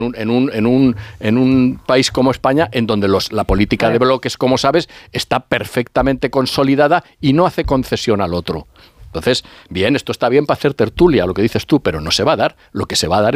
en un país como España, en donde la política de bloques, como sabes, está perfectamente consolidada y no hace concesión al otro. Entonces, bien, esto está bien para hacer tertulia, lo que dices tú, pero no se va a dar. Lo que se va a dar